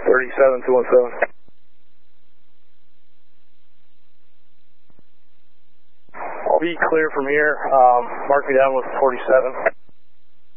37217. I'll be clear from here. Mark me down with 47.